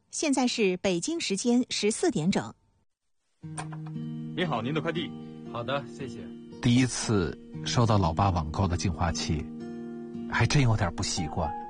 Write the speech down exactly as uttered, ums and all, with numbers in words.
现在是北京时间十四点整。 您好，您的快递。 好的，谢谢。 第一次收到老爸网购的净化器，还真有点不习惯。